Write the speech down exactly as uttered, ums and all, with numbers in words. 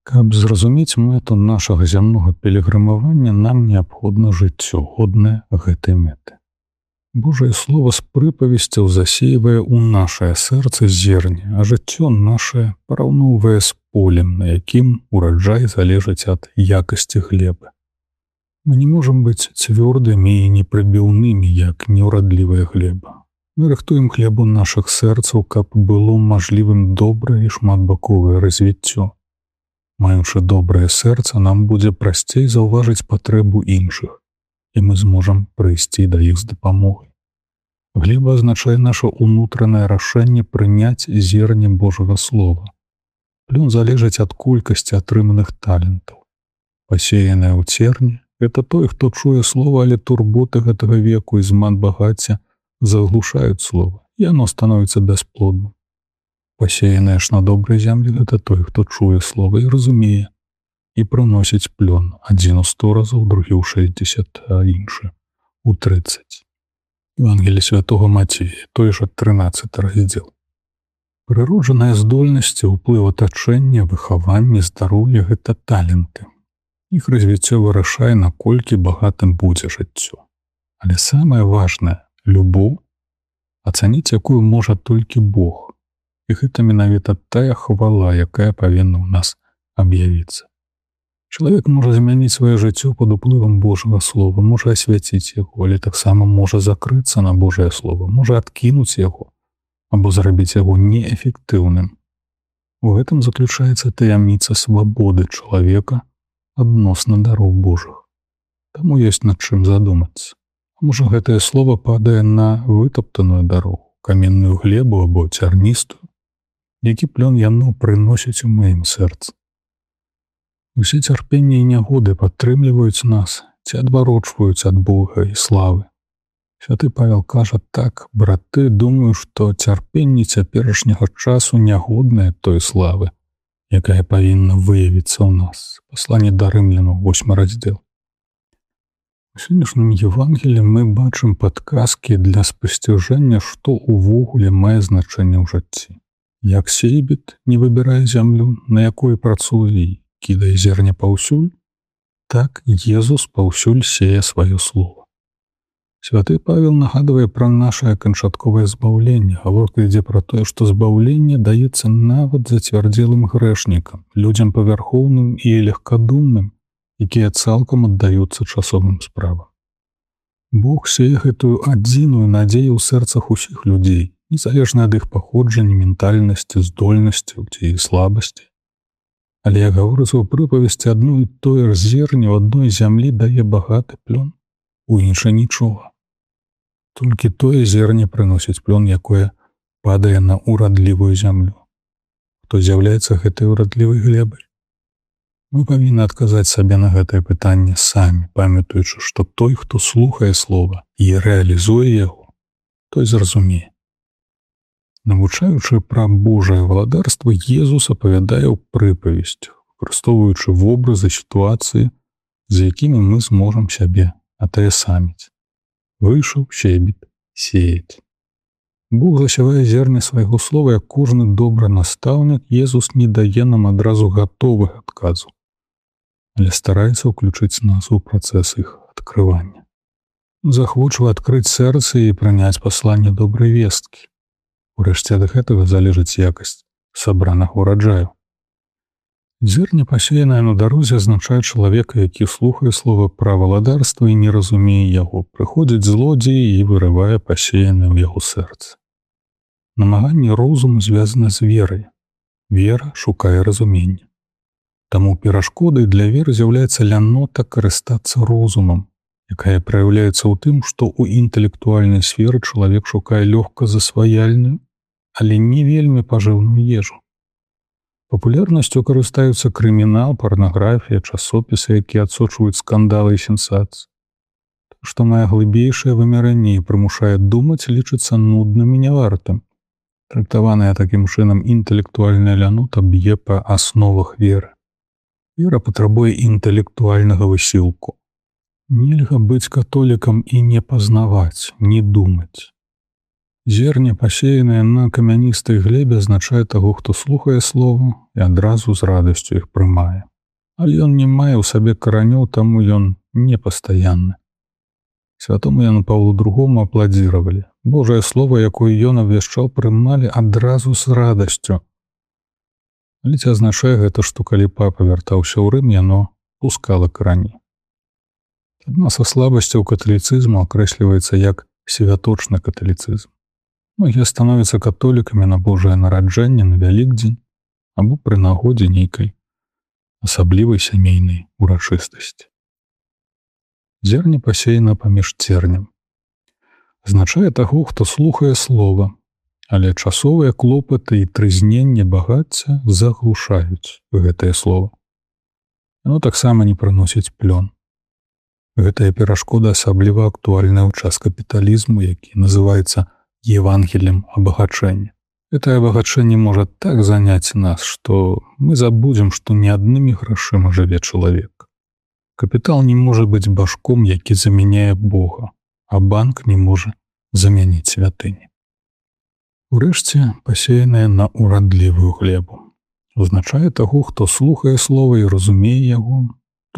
Каб зразумець мэту нашага зямнога пілігрымавання, нам неабходна жыццё, годнае гэтай мэты. Божае слово з прыпавесцяў засеивае ў нашае сэрца зерне, а жыццё нашае параўноўвае з полем, на якім ураджай залежыць ад якасці глебы. Мы не можам быць цвёрдымі і непрыбіўнымі, як неўрадлівая глеба. Мы рыхтуем глебу нашых сэрцаў, каб было мажлівым добрае і шматбаковае развіццё. Маючы добрае сэрца, нам будзе прасцей заўважыць патрэбу іншых, і мы зможам прыйсці да іх з дапамогай. Глеба азначае наша ўнутранае рашэнне прыняць зерне Божага слова. Плён залежыць ад колькасці атрыманых талентаў. Пасеянае ў церні – гэта той, хто чуе слова, але турботы гэтага веку і зман багацця заглушаюць слова, і яно становіцца бясплодным. Пасеянае ж на добрай зямлі – гэта той, хто чуе слова і разумее, і прыносіць плён адзін у сто разоў, другі ў шэсцьдзесят, а іншы у трыццаць. Евангелие святого Мацея, той жа трынаццаты раздзел. Прыроджаныя здольнасці, уплыў атачэння, выхаванне, здароўе – гэта таленты. Іх развіццё вырашае, наколькі багатым будзе жыццё. Але самае важнае – любоў, ацаніць якую можа толькі Бог. І гэта менавіта тая хвала, якая павінна ў нас аб'явіцца. Чалавек можа змяніць сваё жыццё пад уплывам Божага слова, можа асвяціць яго, але таксама можа закрыцца на Божае слово, можа адкінуць яго, або зрабіць яго неэфектыўным. У гэтым заключаецца таямніца свабоды чалавека адносна дароў Божых. Таму ёсць над чым задумацца. Можа, гэтае слово падае на вытаптаную дарогу, каменную глебу або цярністую, які плён яно прыносіць у маім сэрцы. Усе цярпенні і нягоды падтрымліваюць нас, ці адварочваюць ад Бога і славы. Святы Павел кажа так: браты, думаю, што цярпенні цяперашняга часу нягодныя той славы, якая павінна выявіцца ў нас. Пасланне да рымлянаў, восьмы раздзел. У сённяшнім Евангелі мы бачым падказкі для спасцяжэння, што ўвогуле мае значэнне ў жыцці. Як сейбіт не выбірае зямлю, на якой працуе і кідае зерне паўсюль, так Езус паўсюль сее сваё слово. Святы Павел нагадвае пра нашае канчатковае збаўленне. Гаворка ідзе пра тое, што збаўленне даецца нават зацвярдзелым грэшнікам, людзям павярхоўным і легкадумным, якія цалкам аддаюцца часовым справам. Бог сее гэтую адзіную надзею ў сэрцах усіх людзей, незалежна ад іх паходжання, ментальнасці, здольнасцяў ці слабасці. Але, як гаворыцца ў прыпавесці, адно і тое ж зерне ў адной зямлі дае багаты плён, у іншай нічога. Толькі тое зерне прыносіць плён, якое падае на урадлівую зямлю. Хто з'яўляецца гэтай урадлівай глебай? Мы павінны адказаць сабе на гэтае пытанне самі, памятаючы, што той, хто слухае слова і рэалізуе яго, той зразумее. Навучаючы пра Божае валадарства, Езус апавядае ў прыпавесцях, выкарыстоўваючы вобразы, сітуацыі, за якімі мы зможам сябе атаясаміць. Выйшаў сейбіт сеяць. Бог засявае зерне свайго слова, як кожны добры настаўнік. Езус не дае нам адразу гатовых адказаў, але стараецца ўключыць нас у працэс іх адкрывання. Захвочвае адкрыць сэрца і прыняць пасланне добрай весткі. Урэшце ад гэтага залежыць якасць сабранага ураджаю. Зерне, пасеянае на дарозе, азначае чалавека, які слухае слова пра валадарства і не разумее яго. Прыходзіць злодзей і вырывае пасеянае ў яго сэрцы. Намаганне розуму звязана з верай. Вера шукае разумення. Таму перашкодай для веры з'яўляецца лянота карыстацца розумам, якая праяўляецца ў тым, што ў інтэлектуальнай сферы чалавек шукае лёгка засваяльную, але не вельмі пажыўную ежу. Папулярнасцю карыстаюцца крымінал, парнаграфія, часопісы, якія адсочваюць скандалы і сенсацыі. То, што мае глыбейшае вымярэнне і прымушае думаць, лічыцца нудным і нявартым. Трактаваная такім чынам інтэлектуальная лянота б'е па асновах веры. Вера патрабуе інтэлектуальнага высілку. Нельга быць католікам і не пазнаваць, не думаць. Зерне, пасеянае на камяністай глебе, азначае таго, хто слухае слова і адразу з радасцю іх прымае. Але ён не мае ў сабе каранёў, таму ён непастаянны. Святому Яну Паўлу другому апладзіравалі. Божае слово, якое ён абвяшчаў, прымалі адразу з радасцю. Але ці азначае гэта, што калі папа вяртаўся ў Рым, яно пускала карані. Адна са слабасцяў каталіцызму акрэсліваецца як святочны каталіцызм. Многія становяцца католікамі на Божае нараджэнне, на Вялікдзень або пры нагодзе нейкай асаблівай сямейнай урачыстасці. Зерне пасеяна паміж цернем. Азначае таго, хто слухае слова, але часовыя клопаты і трызненне багацця заглушаюць гэтае слово. Яно таксама не прыносіць плён. Гэтая перашкода асабліва актуальная ў час капіталізму, які называецца Евангелием абагачэння. Гэтае абагачэнне можа так заняць нас, што мы забудзем, што не аднымі грашыма жыве чалавек. Капітал не можа быць башком, які замяняе Бога, а банк не можа замяніць святыні. Урэшце, пасеянае на урадлівую глебу. Означае таго, хто слухае слова і разумее яго,